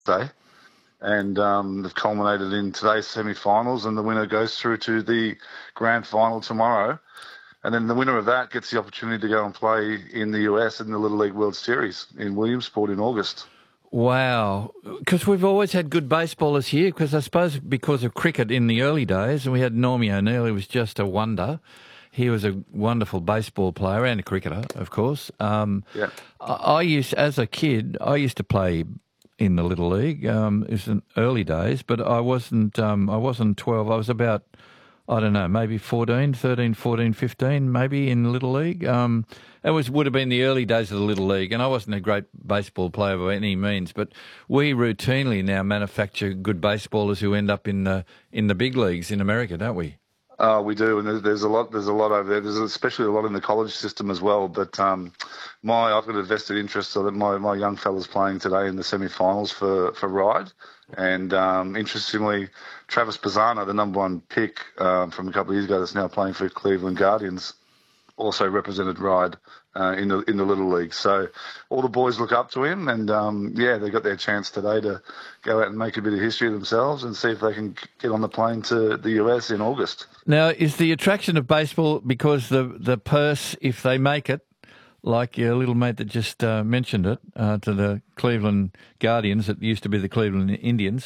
Day, and they've culminated in today's semi-finals, and the winner goes through to the grand final tomorrow. And then the winner of that gets the opportunity to go and play in the US in the Little League World Series in Williamsport in August. Wow. Because we've always had good baseballers here, because I suppose because of cricket in the early days, and we had Normie O'Neill, who was just a wonder. He was a wonderful baseball player and a cricketer, of course. Yeah. As a kid, I used to play in the Little League. It was in early days, but I wasn't 12. I was about, I don't know, maybe 13, 14, 15, maybe in the Little League. Would have been the early days of the Little League, and I wasn't a great baseball player by any means, but we routinely now manufacture good baseballers who end up in the big leagues in America, don't we? We do, and there's a lot over there. There's especially a lot in the college system as well. But I've got a vested interest, so that my young fella's playing today in the semi-finals for Ryde. And interestingly, Travis Pisano, the number one pick from a couple of years ago, that's now playing for Cleveland Guardians, also represented Ryde in the Little League. So all the boys look up to him, and they got their chance today to go out and make a bit of history themselves and see if they can get on the plane to the US in August. Now, is the attraction of baseball because the purse, if they make it, like your little mate that just mentioned it, to the Cleveland Guardians, that used to be the Cleveland Indians,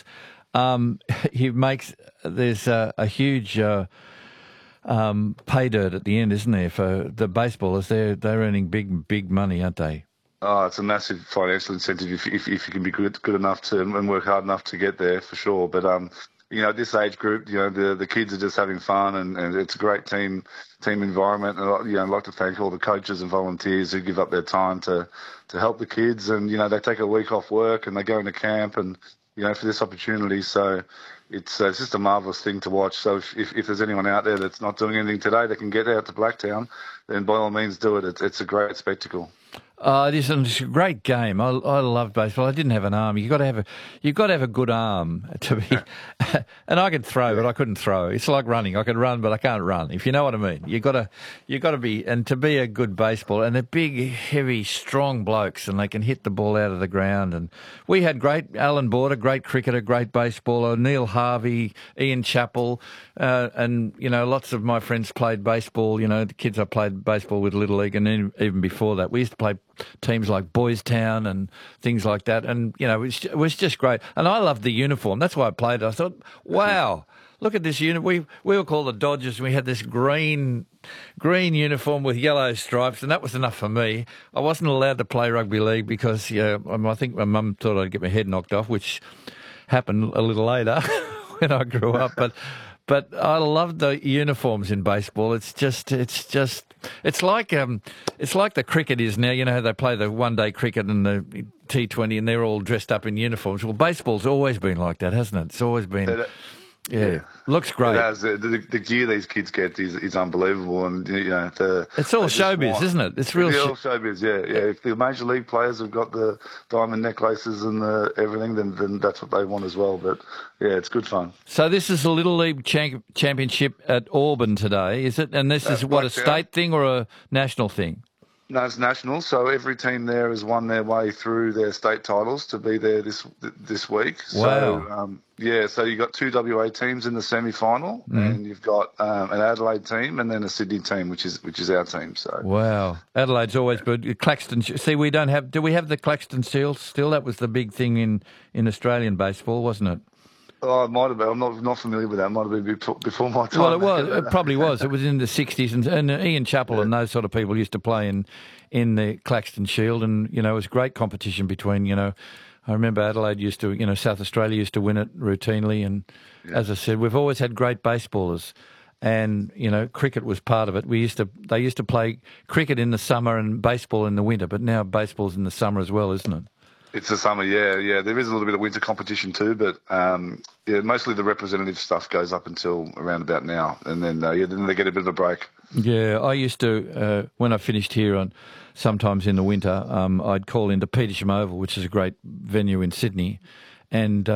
there's a huge pay dirt at the end, isn't there, for the baseballers? They're earning big money, aren't they? Oh, it's a massive financial incentive if you can be good enough to and work hard enough to get there, for sure. But this age group, the kids are just having fun, and it's a great team environment. And I'd like to thank all the coaches and volunteers who give up their time to help the kids. And they take a week off work and they go into camp and for this opportunity. So it's just a marvellous thing to watch. So if there's anyone out there that's not doing anything today, they can get out to Blacktown, then by all means do it. It's a great spectacle. It's a great game. I love baseball. I didn't have an arm. You've got to have a good arm to be. And I could throw, but I couldn't throw. It's like running. I could run, but I can't run. If you know what I mean. You got to be, and to be a good baseball. And they're big, heavy, strong blokes, and they can hit the ball out of the ground. And we had great Alan Border, great cricketer, great baseballer, Neil Harvey, Ian Chappell, and lots of my friends played baseball. The kids I played baseball with Little League, and then even before that, we used to play teams like Boys Town and things like that, and it was just great. And I loved the uniform. That's why I played it. I thought, wow, look at this uniform. We were called the Dodgers, and we had this green uniform with yellow stripes, and that was enough for me. I wasn't allowed to play rugby league because I think my mum thought I'd get my head knocked off, which happened a little later when I grew up. But I love the uniforms in baseball. It's like the cricket is now. They play the one-day cricket and the T20, and they're all dressed up in uniforms. Well, baseball's always been like that, hasn't it? It's always been. Yeah, looks great. It has. The gear these kids get is unbelievable, and it's all showbiz, isn't it? It's real. It's all showbiz, yeah. If the major league players have got the diamond necklaces and everything, then that's what they want as well. But yeah, it's good fun. So this is a Little League championship at Auburn today, is it? And this is what, a state thing or a national thing? No, it's national. So every team there has won their way through their state titles to be there this week. Wow. So, so you've got two WA teams in the semi-final, and you've got an Adelaide team and then a Sydney team, which is our team. So wow, Adelaide's always good. Claxton. See, we don't have. Do we have the Claxton Seals still? That was the big thing in Australian baseball, wasn't it? Oh, it might have been. I'm not familiar with that. It might have been before my time. Well, it was. It probably was. It was in the 60s, and Ian Chappell and those sort of people used to play in the Claxton Shield, and it was great competition between. I remember Adelaide used to, South Australia used to win it routinely, and as I said, we've always had great baseballers, and cricket was part of it. They used to play cricket in the summer and baseball in the winter, but now baseball's in the summer as well, isn't it? It's the summer, yeah. There is a little bit of winter competition too, but mostly the representative stuff goes up until around about now, and then then they get a bit of a break. Yeah, I used to when I finished here sometimes in the winter, I'd call into Petersham Oval, which is a great venue in Sydney, and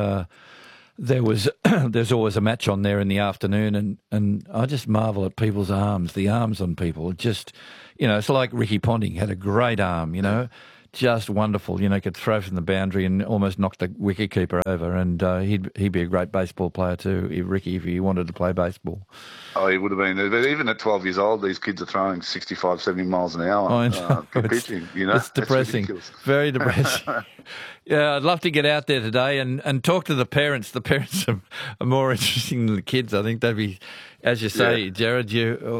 there's always a match on there in the afternoon, and I just marvel at people's arms, the arms on people. Just it's like Ricky Ponting had a great arm, just wonderful. You know, could throw from the boundary and almost knock the wicketkeeper over. And he'd be a great baseball player too, Ricky, if he wanted to play baseball. Oh, he would have been. But even at 12 years old, these kids are throwing 65, 70 miles an hour pitching. You know, it's depressing. Very depressing. Yeah, I'd love to get out there today and talk to the parents. The parents are more interesting than the kids. I think they'd be, as you say, Jared.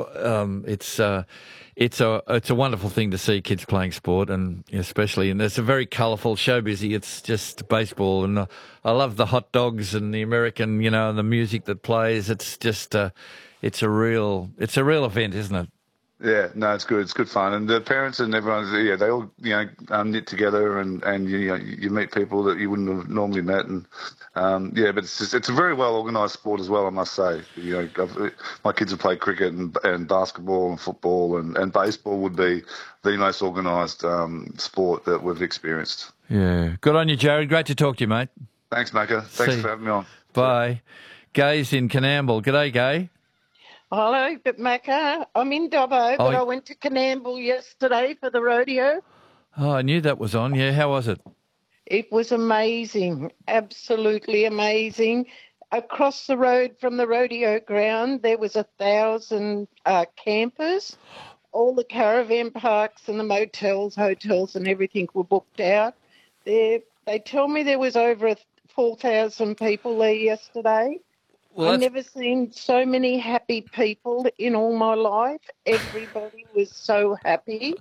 It's a wonderful thing to see kids playing sport, and especially, and it's a very colourful, show busy. It's just baseball, and I love the hot dogs and the American, you know, and the music that plays. It's just it's a real event, isn't it? Yeah, no, it's good. It's good fun, and the parents and everyone, they all knit together, and you meet people that you wouldn't have normally met, and but it's a very well organised sport as well, I must say. My kids have played cricket and basketball and football, and baseball would be the most organised sport that we've experienced. Yeah, good on you, Jared. Great to talk to you, mate. Thanks, Macca. Thanks for having me on. Bye. Gay's in Coonamble. G'day, Gay. Hello, but Macca, I'm in Dobbo, but I went to Coonamble yesterday for the rodeo. Oh, I knew that was on. Yeah, how was it? It was amazing, absolutely amazing. Across the road from the rodeo ground, there was 1,000 campers. All the caravan parks and the motels, hotels and everything were booked out. They tell me there was over 4,000 people there yesterday. Well, I've never seen so many happy people in all my life. Everybody was so happy.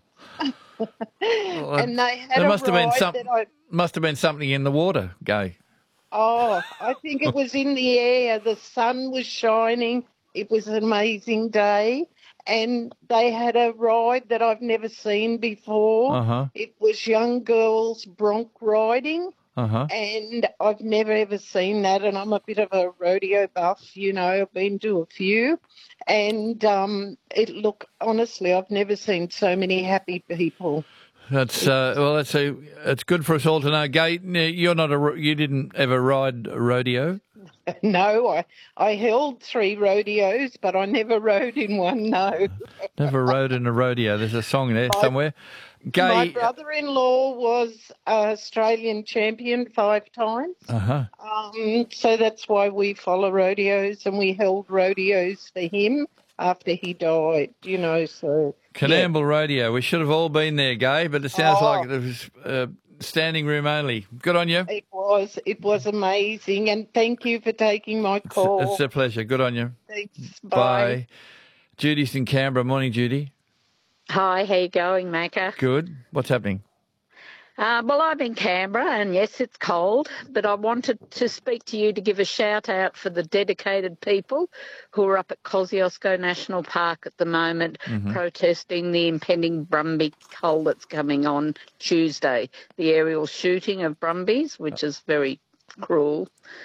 And they had must have been something in the water, Gay. Oh, I think it was in the air. The sun was shining. It was an amazing day. And they had a ride that I've never seen before. Uh-huh. It was young girls bronc riding. Uh-huh. And I've never ever seen that, and I'm a bit of a rodeo buff, I've been to a few, and honestly, I've never seen so many happy people. That's it's good for us all to know. Gay, you didn't ever ride a rodeo? No, I held 3 rodeos, but I never rode in one. No, never rode in a rodeo. There's a song there somewhere. Gay, my brother-in-law was Australian champion 5 times. Uh-huh. So that's why we follow rodeos, and we held rodeos for him after he died, so... Coonamble Rodeo. We should have all been there, Gay, but it sounds like it was standing room only. Good on you. It was amazing, and thank you for taking my call. It's a pleasure. Good on you. Thanks. Bye. Judy's in Canberra. Morning, Judy. Hi, how you going, Macca? Good. What's happening? Well, I'm in Canberra, and yes, it's cold, but I wanted to speak to you to give a shout-out for the dedicated people who are up at Kosciuszko National Park at the moment protesting the impending Brumby cull that's coming on Tuesday, the aerial shooting of brumbies, which is very cruel.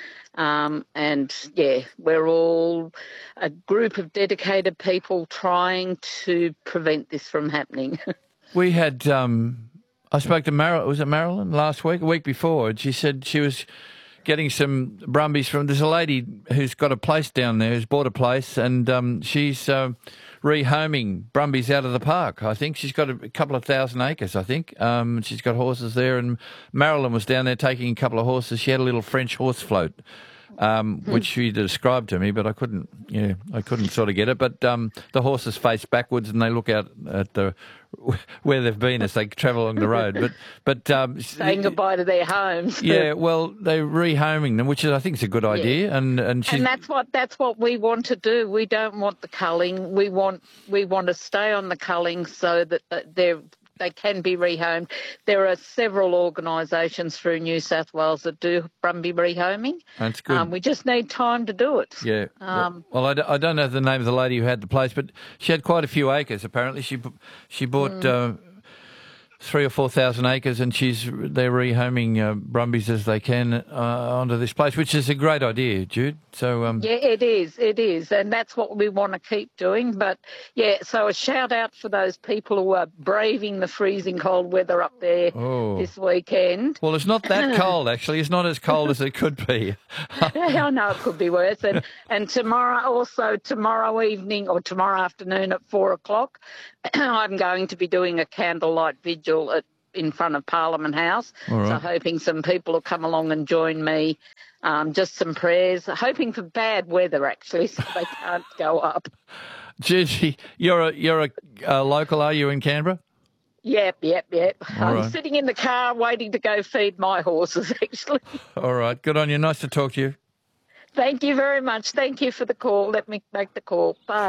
We're all a group of dedicated people trying to prevent this from happening. We had, I spoke to Marilyn last week, a week before, and she said she was getting some brumbies there's a lady who's got a place down there, who's bought a place, and she's rehoming brumbies out of the park. I think she's got a couple of thousand acres, I think. She's got horses there, and Marilyn was down there taking a couple of horses. She had a little French horse float, which she described to me, but I couldn't sort of get it. But the horses face backwards and they look out at where they've been as they travel along the road. But saying goodbye to their homes. Yeah, well, they're rehoming them, which I think is a good idea. Yeah. And that's what we want to do. We don't want the culling. We want to stay on the culling so that they can be rehomed. There are several organisations through New South Wales that do brumby rehoming. That's good. We just need time to do it. Yeah. Well, I don't know the name of the lady who had the place, but she had quite a few acres, apparently. She bought 3,000 or 4,000 acres, and they're rehoming brumbies as they can onto this place, which is a great idea, Jude. So yeah, it is, and that's what we want to keep doing. But yeah, so a shout out for those people who are braving the freezing cold weather up there this weekend. Well, it's not that cold actually. It's not as cold as it could be. I know it could be worse. And tomorrow evening or tomorrow afternoon at 4:00, I'm going to be doing a candlelight vigil at in front of Parliament House. All right. So hoping some people will come along and join me. Just some prayers, hoping for bad weather, actually, so they can't go up. Gigi, you're a local, are you, in Canberra? Yep. All I'm right. sitting in the car waiting to go feed my horses, actually. All right. Good on you. Nice to talk to you. Thank you very much. Thank you for the call. Let me make the call. Bye.